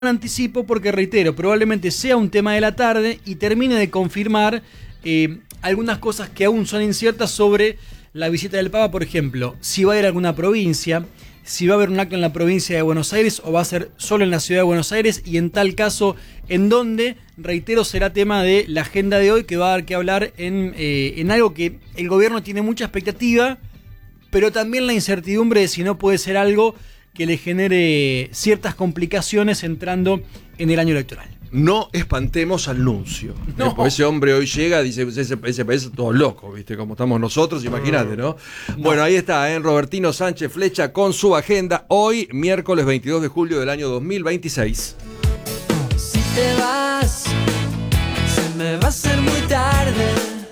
anticipo porque, reitero, probablemente sea un tema de la tarde y termine de confirmar algunas cosas que aún son inciertas sobre la visita del Papa. Por ejemplo, si va a ir a alguna provincia, si va a haber un acto en la provincia de Buenos Aires o va a ser solo en la ciudad de Buenos Aires, y en tal caso, en dónde. Reitero, será tema de la agenda de hoy, que va a dar que hablar en algo que el gobierno tiene mucha expectativa, pero también la incertidumbre de si no puede ser algo que le genere ciertas complicaciones entrando en el año electoral. No espantemos al nuncio. No. Porque ese hombre hoy llega, dice, ese país es todo loco, ¿viste? Como estamos nosotros, imagínate, ¿no? Bueno, ahí está, Robertino Sánchez Flecha con su agenda. Hoy, miércoles 22 de julio del año 2026. Si te vas, se me va a hacer muy tarde.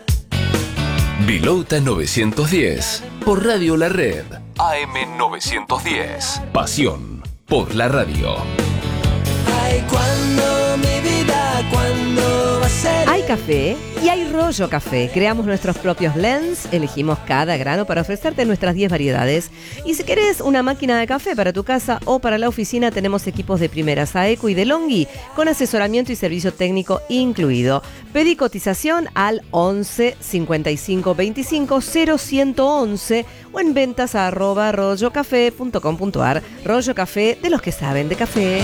Vilota 910, por Radio La Red. AM 910. Pasión por la radio. Ay, cuando mi vida, cuando va a ser. Hay café y hay Rollo Café. Creamos nuestros propios blends, elegimos cada grano para ofrecerte nuestras 10 variedades. Y si querés una máquina de café para tu casa o para la oficina, tenemos equipos de primera Saeco y de Longhi con asesoramiento y servicio técnico incluido. Pedí cotización al 11 55 25 0111 o en ventas @rollocafé.com.ar. Rollo Café, de los que saben de café.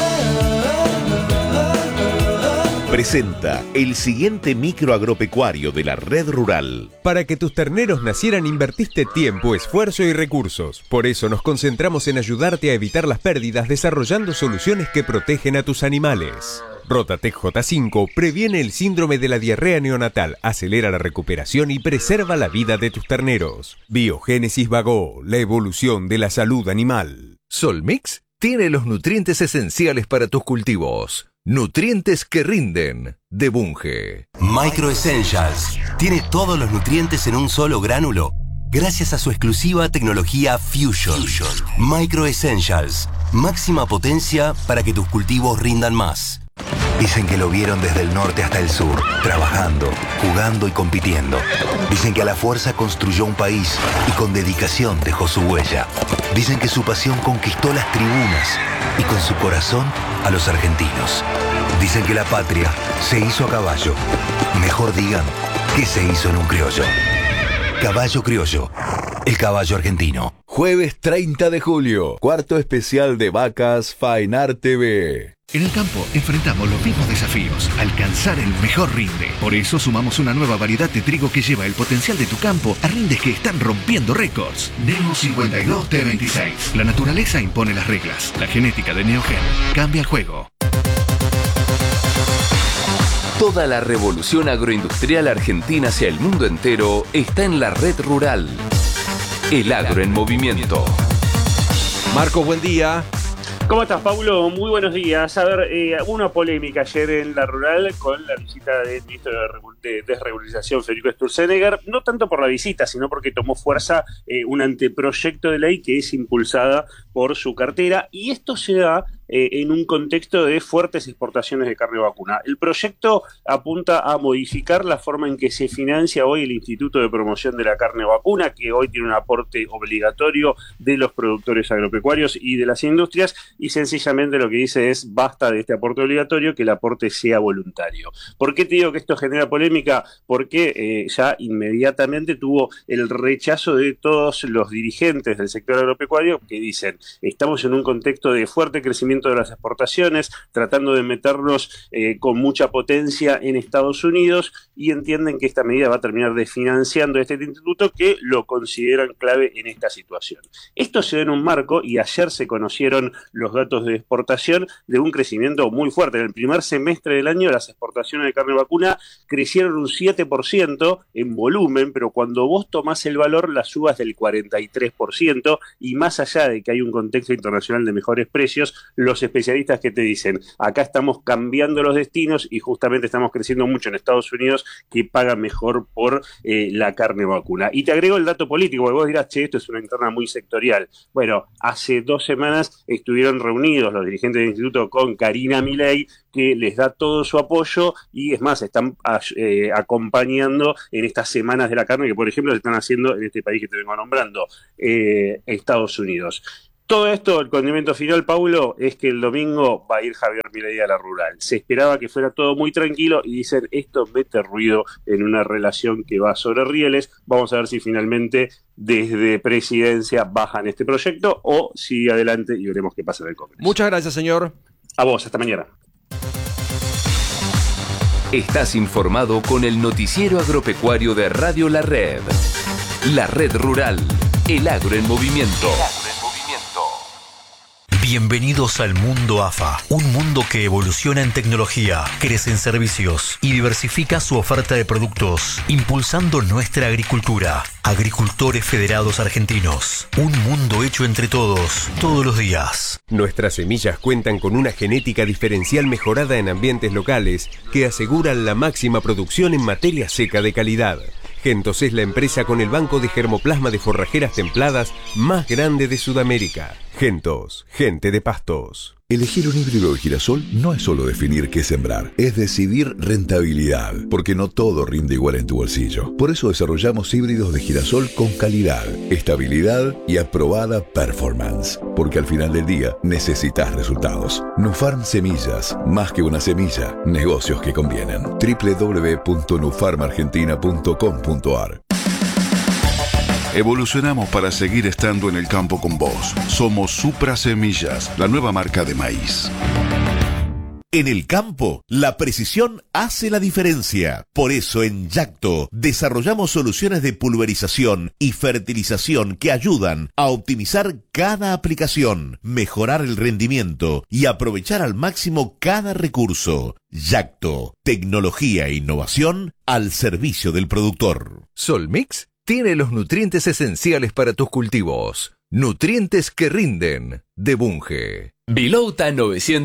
Presenta el siguiente micro agropecuario de la Red Rural. Para que tus terneros nacieran invertiste tiempo, esfuerzo y recursos. Por eso nos concentramos en ayudarte a evitar las pérdidas desarrollando soluciones que protegen a tus animales. Rotatec J5 previene el síndrome de la diarrea neonatal, acelera la recuperación y preserva la vida de tus terneros. Biogénesis Vago, la evolución de la salud animal. Solmix tiene los nutrientes esenciales para tus cultivos. Nutrientes que rinden, de Bunge. Micro Essentials tiene todos los nutrientes en un solo gránulo, gracias a su exclusiva tecnología Fusion. Micro Essentials, máxima potencia para que tus cultivos rindan más. Dicen que lo vieron desde el norte hasta el sur, trabajando, jugando y compitiendo. Dicen que a la fuerza construyó un país y con dedicación dejó su huella. Dicen que su pasión conquistó las tribunas y con su corazón a los argentinos. Dicen que la patria se hizo a caballo. Mejor digan que se hizo en un criollo. Caballo Criollo, el caballo argentino. Jueves 30 de julio, cuarto especial de Vacas Fainar TV. En el campo enfrentamos los mismos desafíos, alcanzar el mejor rinde. Por eso sumamos una nueva variedad de trigo que lleva el potencial de tu campo a rindes que están rompiendo récords. Neo 52 T26. La naturaleza impone las reglas. La genética de Neogen cambia el juego. Toda la revolución agroindustrial argentina hacia el mundo entero está en la Red Rural. El agro en movimiento. Marcos, buen día. ¿Cómo estás, Paulo? Muy buenos días. A ver, hubo una polémica ayer en La Rural con la visita del ministro de Desregularización, Federico Sturzenegger, no tanto por la visita, sino porque tomó fuerza un anteproyecto de ley que es impulsada por su cartera, y esto se da en un contexto de fuertes exportaciones de carne vacuna. El proyecto apunta a modificar la forma en que se financia hoy el Instituto de Promoción de la Carne Vacuna, que hoy tiene un aporte obligatorio de los productores agropecuarios y de las industrias, y sencillamente lo que dice es basta de este aporte obligatorio, que el aporte sea voluntario. ¿Por qué te digo que esto genera polémica? Porque ya inmediatamente tuvo el rechazo de todos los dirigentes del sector agropecuario, que dicen, estamos en un contexto de fuerte crecimiento de las exportaciones, tratando de meternos con mucha potencia en Estados Unidos, y entienden que esta medida va a terminar desfinanciando este instituto, que lo consideran clave en esta situación. Esto se da en un marco, y ayer se conocieron los datos de exportación, de un crecimiento muy fuerte. En el primer semestre del año las exportaciones de carne vacuna crecieron un 7% en volumen, pero cuando vos tomás el valor las subas del 43%, y más allá de que hay un contexto internacional de mejores precios, los especialistas que te dicen, acá estamos cambiando los destinos y justamente estamos creciendo mucho en Estados Unidos, que paga mejor por la carne vacuna. Y te agrego el dato político, porque vos dirás, che, esto es una interna muy sectorial. Bueno, hace 2 semanas estuvieron reunidos los dirigentes del instituto con Karina Milei, que les da todo su apoyo, y es más, están acompañando en estas semanas de la carne, que por ejemplo se están haciendo en este país que te vengo nombrando, Estados Unidos. Todo esto, el condimento final, Paulo, es que el domingo va a ir Javier Milei a la rural. Se esperaba que fuera todo muy tranquilo y dicen, esto mete ruido en una relación que va sobre rieles. Vamos a ver si finalmente desde Presidencia bajan este proyecto o sigue adelante y veremos qué pasa en el Congreso. Muchas gracias, señor. A vos, hasta mañana. Estás informado con el noticiero agropecuario de Radio La Red. La Red Rural, el agro en movimiento. Bienvenidos al mundo AFA, un mundo que evoluciona en tecnología, crece en servicios y diversifica su oferta de productos, impulsando nuestra agricultura. Agricultores Federados Argentinos, un mundo hecho entre todos, todos los días. Nuestras semillas cuentan con una genética diferencial mejorada en ambientes locales que aseguran la máxima producción en materia seca de calidad. Gentos es la empresa con el banco de germoplasma de forrajeras templadas más grande de Sudamérica. Gentos, gente de pastos. Elegir un híbrido de girasol no es solo definir qué sembrar, es decidir rentabilidad, porque no todo rinde igual en tu bolsillo. Por eso desarrollamos híbridos de girasol con calidad, estabilidad y aprobada performance, porque al final del día necesitas resultados. Nufarm Semillas, más que una semilla, negocios que convienen. www.nufarmargentina.com.ar. Evolucionamos para seguir estando en el campo con vos. Somos Supra Semillas, la nueva marca de maíz. En el campo, la precisión hace la diferencia. Por eso en Yacto desarrollamos soluciones de pulverización y fertilización que ayudan a optimizar cada aplicación, mejorar el rendimiento y aprovechar al máximo cada recurso. Yacto, tecnología e innovación al servicio del productor. Solmix tiene los nutrientes esenciales para tus cultivos. Nutrientes que rinden, de Bunge. Vilouta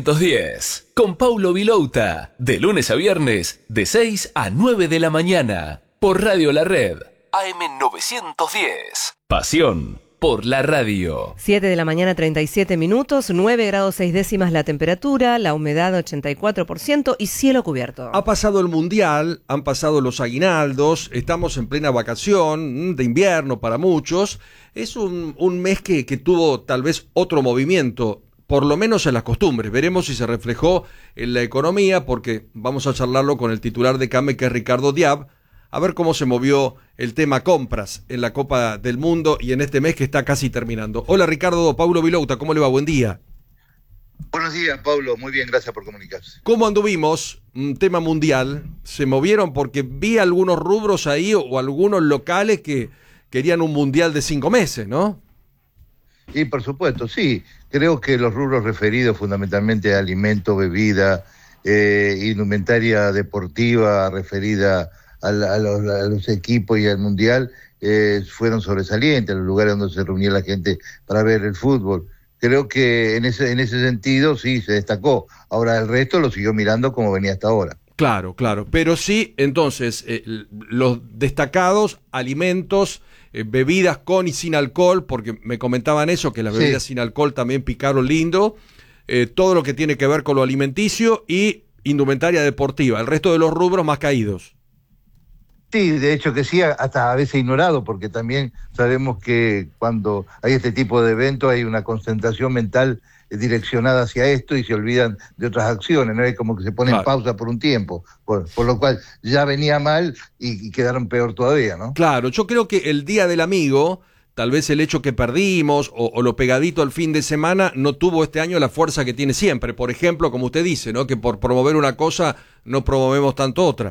910, con Paulo Vilouta, de lunes a viernes, de 6 a 9 de la mañana, por Radio La Red, AM 910. Pasión por la radio. 7 de la mañana, 37 minutos, 9 grados 6 décimas la temperatura, la humedad 84% y cielo cubierto. Ha pasado el Mundial, han pasado los aguinaldos, estamos en plena vacación de invierno para muchos. Es un mes que tuvo tal vez otro movimiento, por lo menos en las costumbres. Veremos si se reflejó en la economía, porque vamos a charlarlo con el titular de CAME, que es Ricardo Diab, a ver cómo se movió el tema compras en la Copa del Mundo y en este mes que está casi terminando. Hola Ricardo, Paulo Vilouta, ¿cómo le va? Buen día. Buenos días, Pablo. Muy bien, gracias por comunicarse. ¿Cómo anduvimos? Un tema mundial. ¿Se movieron? Porque vi algunos rubros ahí o algunos locales que querían un mundial de 5 meses, ¿no? Sí, por supuesto, sí. Creo que los rubros referidos fundamentalmente a alimento, bebida, indumentaria deportiva referida a los equipos y al mundial fueron sobresalientes, los lugares donde se reunía la gente para ver el fútbol. Creo que en ese sentido sí se destacó. Ahora el resto lo siguió mirando como venía hasta ahora. Claro, pero sí, entonces, los destacados, alimentos, bebidas con y sin alcohol, porque me comentaban eso, que las bebidas sin alcohol también picaron lindo, todo lo que tiene que ver con lo alimenticio y indumentaria deportiva, el resto de los rubros más caídos. Sí, de hecho que sí, hasta a veces ignorado, porque también sabemos que cuando hay este tipo de eventos hay una concentración mental direccionada hacia esto y se olvidan de otras acciones, ¿no? Es como que se pone en pausa por un tiempo, por lo cual ya venía mal y quedaron peor todavía, ¿no? Claro, yo creo que el Día del Amigo, tal vez el hecho que perdimos o lo pegadito al fin de semana no tuvo este año la fuerza que tiene siempre. Por ejemplo, como usted dice, ¿no? Que por promover una cosa no promovemos tanto otra.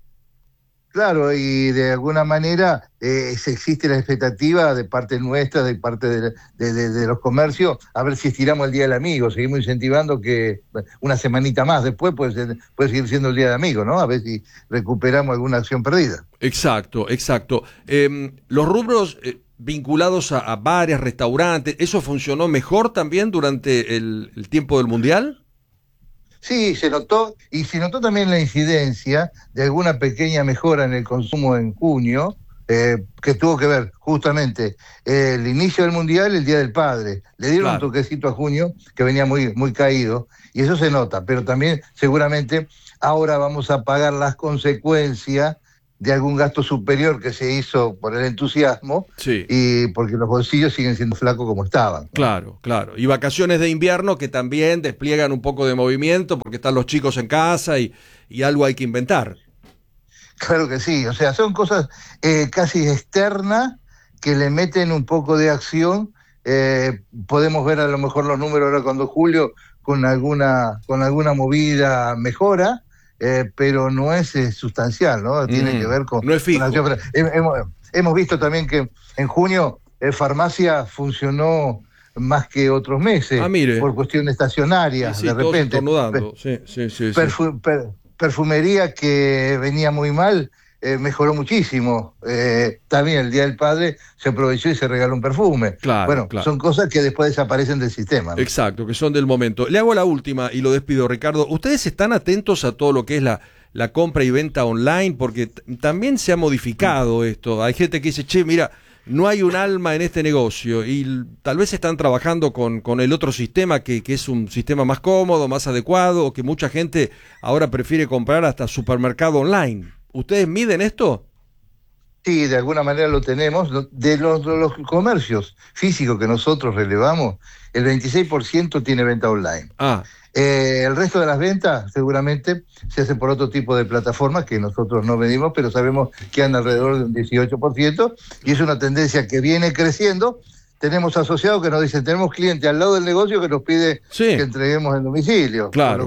Claro, y de alguna manera existe la expectativa de parte nuestra, de parte de los comercios, a ver si estiramos el Día del Amigo, seguimos incentivando que una semanita más después puede seguir siendo el Día del Amigo, ¿no? A ver si recuperamos alguna acción perdida. Exacto. Los rubros vinculados a bares, restaurantes, ¿eso funcionó mejor también durante el tiempo del Mundial? Sí, se notó, y se notó también la incidencia de alguna pequeña mejora en el consumo en junio, que tuvo que ver justamente el inicio del Mundial, el Día del Padre. Le dieron un toquecito a junio que venía muy, muy caído, y eso se nota, pero también seguramente ahora vamos a pagar las consecuencias de algún gasto superior que se hizo por el entusiasmo, Sí. y porque los bolsillos siguen siendo flacos como estaban. Claro, claro. Y vacaciones de invierno que también despliegan un poco de movimiento porque están los chicos en casa y algo hay que inventar. Claro que sí, o sea, son cosas casi externas que le meten un poco de acción. Podemos ver a lo mejor los números ahora cuando Julio con alguna movida mejora, pero no es sustancial, ¿no? Tiene que ver con... No es fijo. con hemos visto también que en junio farmacia funcionó más que otros meses, por cuestiones estacionarias, Sí, de todos repente. estornudando. Sí. Perfumería que venía muy mal, mejoró muchísimo. También el Día del Padre se aprovechó y se regaló un perfume. Claro. Son cosas que después desaparecen del sistema, ¿no? Exacto, que son del momento. Le hago la última y lo despido, Ricardo. ¿Ustedes están atentos a todo lo que es la compra y venta online? Porque también se ha modificado esto. Hay gente que dice, che, mira, no hay un alma en este negocio, y tal vez están trabajando con el otro sistema que es un sistema más cómodo, más adecuado, o que mucha gente ahora prefiere comprar hasta supermercado online. ¿Ustedes miden esto? Sí, de alguna manera lo tenemos. De los comercios físicos que nosotros relevamos, el 26% tiene venta online. El resto de las ventas seguramente se hacen por otro tipo de plataformas que nosotros no medimos, pero sabemos que anda alrededor de un 18%, y es una tendencia que viene creciendo. Tenemos asociados que nos dicen, tenemos clientes al lado del negocio que nos pide que entreguemos en domicilio. Claro.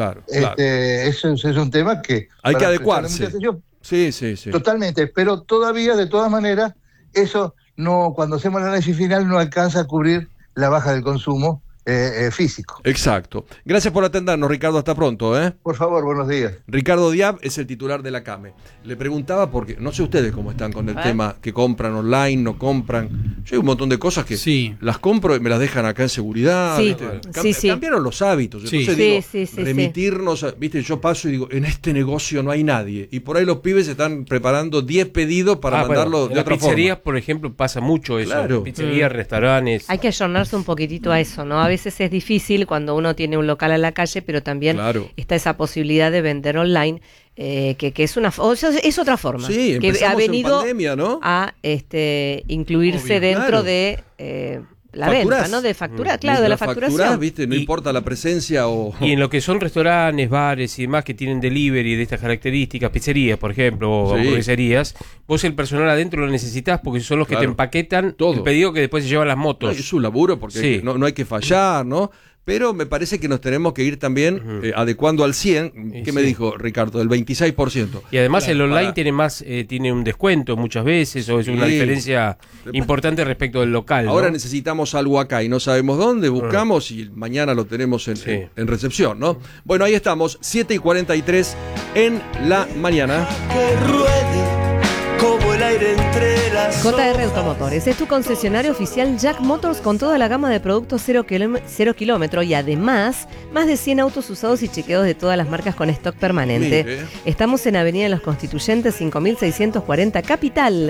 Eso es un tema que... Hay que para adecuarse. prestarle mucha atención. Sí. Totalmente, pero todavía, de todas maneras, eso no, cuando hacemos el análisis final, no alcanza a cubrir la baja del consumo físico. Exacto. Gracias por atendernos, Ricardo. Hasta pronto. Por favor, buenos días. Ricardo Diab es el titular de la CAME. Le preguntaba porque no sé ustedes cómo están con el tema que compran online, no compran. Yo hay un montón de cosas que las compro y me las dejan acá en seguridad. Sí. ¿viste? Cambiaron los hábitos. Entonces digo, remitirnos, ¿viste? Yo paso y digo, en este negocio no hay nadie. Y por ahí los pibes están preparando 10 pedidos para mandarlo de otra forma. En pizzerías, por ejemplo, pasa mucho eso. Claro. Pizzerías, restaurantes. Hay que ayornarse un poquitito a eso, ¿no? A veces es difícil cuando uno tiene un local a la calle, pero también está esa posibilidad de vender online, que es es otra forma. Sí, que ha venido en pandemia, ¿no? a incluirse dentro de la venta, ¿no? De factura, de la facturación. ¿viste? No importa la presencia o... Y en lo que son restaurantes, bares y demás que tienen delivery de estas características, pizzerías, por ejemplo, o hamburgueserías, vos el personal adentro lo necesitas porque son los que te empaquetan el pedido que después se llevan las motos. Es su laburo porque no hay que fallar, ¿no? Pero me parece que nos tenemos que ir también adecuando al 100%. ¿Qué me dijo Ricardo? Del 26%. Y además el online tiene un descuento muchas veces, o es una diferencia importante respecto del local. Ahora ¿no? necesitamos algo acá y no sabemos dónde, buscamos y mañana lo tenemos en recepción, ¿no? Bueno, ahí estamos, 7:43 en la mañana. Que ruede como el aire entre las JR Automotores es tu concesionario oficial Jack Motors con toda la gama de productos 0 kilómetro y además más de 100 autos usados y chequeados de todas las marcas con stock permanente. Estamos en Avenida Los Constituyentes 5640 Capital.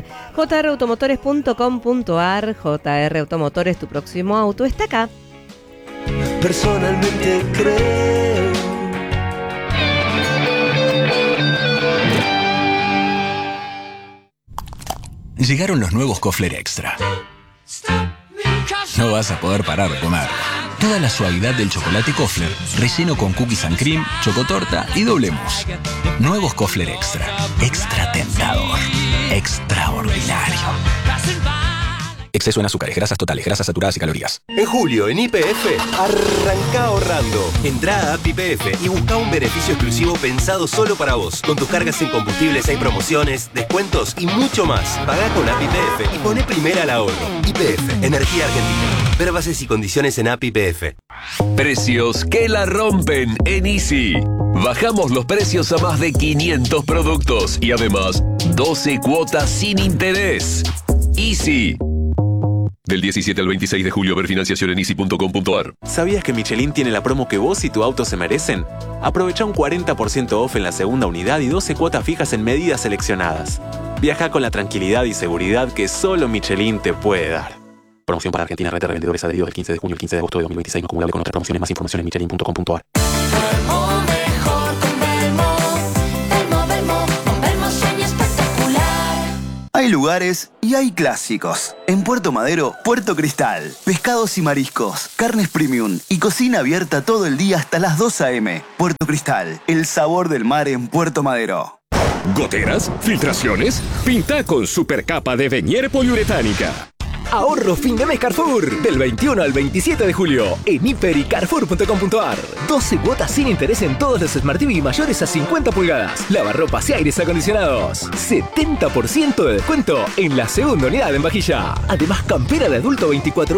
jrautomotores.com.ar. JR Automotores, tu próximo auto está acá. Personalmente creo. Llegaron los nuevos Kofler Extra. No vas a poder parar de comer. Toda la suavidad del chocolate Kofler, relleno con cookies and cream, chocotorta y doble mousse. Nuevos Kofler Extra. Extra tentador. Extraordinario. Exceso en azúcares, grasas totales, grasas saturadas y calorías. En julio, en YPF, arranca ahorrando. Entrá a App YPF y busca un beneficio exclusivo pensado solo para vos. Con tus cargas en combustibles hay promociones, descuentos y mucho más. Pagá con App YPF y poné primera al ahorro. YPF, Energía Argentina. Ver bases y condiciones en App YPF. Precios que la rompen en Easy. Bajamos los precios a más de 500 productos y además 12 cuotas sin interés. Easy. Del 17 al 26 de julio, ver financiación en easy.com.ar. ¿Sabías que Michelin tiene la promo que vos y tu auto se merecen? Aprovecha un 40% off en la segunda unidad y 12 cuotas fijas en medidas seleccionadas. Viaja con la tranquilidad y seguridad que solo Michelin te puede dar. Promoción para Argentina, red de revendedores adheridos del 15 de junio al 15 de agosto de 2026, no acumulable con otras promociones. Más información en michelin.com.ar. Mejor con Belmo. Belmo, con Belmo sueño espectacular. Hay lugares y hay clásicos. En Puerto Madero, Puerto Cristal. Pescados y mariscos, carnes premium y cocina abierta todo el día hasta las 2 a.m. Puerto Cristal, el sabor del mar en Puerto Madero. ¿Goteras? ¿Filtraciones? Pinta con supercapa de Venier poliuretánica. Ahorro fin de mes Carrefour, del 21 al 27 de julio, en hiper y carrefour.com.ar. 12 cuotas sin interés en todos los Smart TV mayores a 50 pulgadas, lavarropas y aires acondicionados. 70% de descuento en la segunda unidad en vajilla. Además, campera de adulto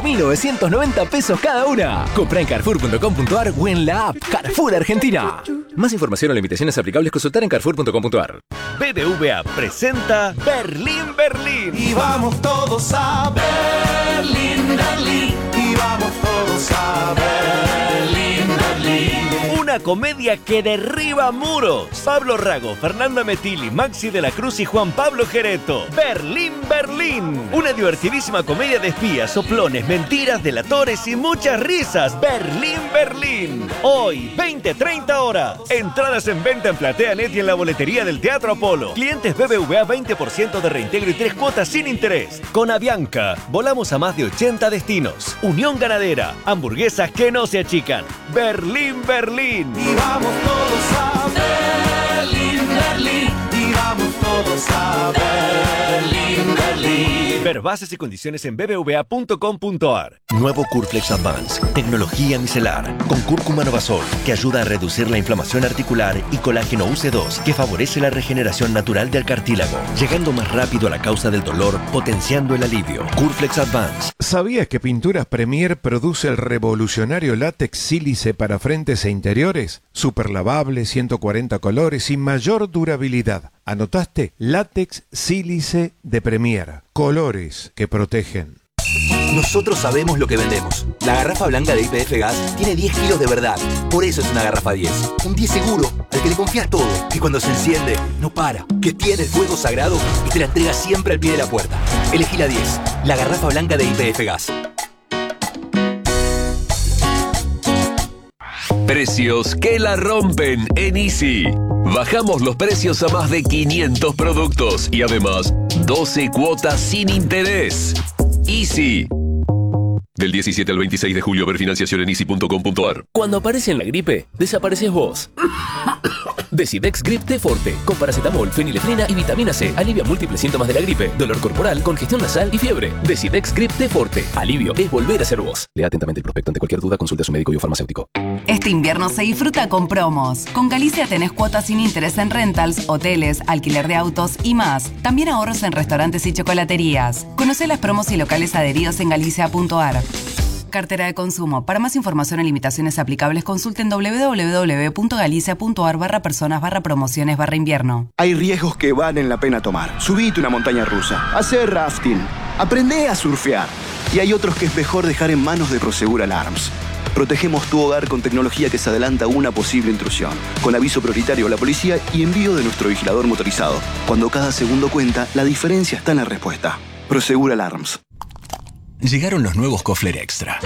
24.990 pesos cada una. Compra en carrefour.com.ar o en la app Carrefour Argentina. Más información o limitaciones aplicables consultar en carrefour.com.ar. BBVA presenta Berlín, Berlín. Y vamos todos a Berlín, Berlín. Y vamos todos a Berlín, Berlín. Una comedia que derriba muros. Pablo Rago, Fernanda Metilli, Maxi de la Cruz y Juan Pablo Gereto. Berlín, Berlín. Una divertidísima comedia de espías, soplones, mentiras, delatores y muchas risas. Berlín, Berlín. Hoy, 20-30 horas. Entradas en venta en PlateaNet y en la boletería del Teatro Apolo. Clientes BBVA 20% de reintegro y 3 cuotas sin interés. Con Avianca, volamos a más de 80 destinos. Unión Ganadera, hamburguesas que no se achican. Berlín, Berlín. Y vamos todos a Berlín, Berlín. Y vamos todos a Berlín, Berlín. Ver bases y condiciones en bbva.com.ar. Nuevo Curflex Advance, tecnología micelar, con cúrcuma novasol, que ayuda a reducir la inflamación articular, y colágeno UC2, que favorece la regeneración natural del cartílago, llegando más rápido a la causa del dolor, potenciando el alivio. Curflex Advance. ¿Sabías que Pinturas Premier produce el revolucionario látex sílice para frentes e interiores? Super lavable, 140 colores y mayor durabilidad. ¿Anotaste? Látex sílice de Premier. Colores que protegen. Nosotros sabemos lo que vendemos. La garrafa blanca de YPF Gas tiene 10 kilos de verdad. Por eso es una garrafa 10. Un 10 seguro, al que le confías todo. Que cuando se enciende, no para. Que tiene el fuego sagrado y te la entrega siempre al pie de la puerta. Elegí la 10. La garrafa blanca de YPF Gas. Precios que la rompen en Easy. Bajamos los precios a más de 500 productos y además 12 cuotas sin interés. Easy. Del 17 al 26 de julio, ver financiación en easy.com.ar. Cuando aparece en la gripe, desapareces vos. Decidex Grip T Forte, con paracetamol, fenilefrina y vitamina C. Alivia múltiples síntomas de la gripe, dolor corporal, congestión nasal y fiebre. Decidex Grip T Forte. Alivio es volver a ser vos. Lea atentamente el prospecto. Ante cualquier duda, consulte a su médico y o farmacéutico. Este invierno se disfruta con promos. Con Galicia tenés cuotas sin interés en rentals, hoteles, alquiler de autos y más. También ahorros en restaurantes y chocolaterías. Conoce las promos y locales adheridos en galicia.ar. Cartera de consumo. Para más información y limitaciones aplicables, consulten www.galicia.ar/personas/promociones/invierno. Hay riesgos que valen la pena tomar. Subite una montaña rusa, hacer rafting, aprende a surfear. Y hay otros que es mejor dejar en manos de Prosegur Alarms. Protegemos tu hogar con tecnología que se adelanta a una posible intrusión, con aviso prioritario a la policía y envío de nuestro vigilador motorizado. Cuando cada segundo cuenta, la diferencia está en la respuesta. Prosegur Alarms. Llegaron los nuevos Kofler Extra.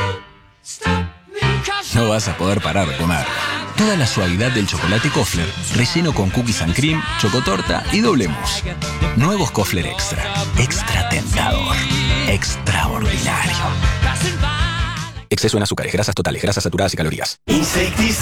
No vas a poder parar de comer. Toda la suavidad del chocolate Kofler, relleno con cookies and cream, chocotorta y doble mousse. Nuevos Kofler Extra. Extra tentador. Extraordinario. Exceso en azúcares, grasas totales, grasas saturadas y calorías. Insecticida.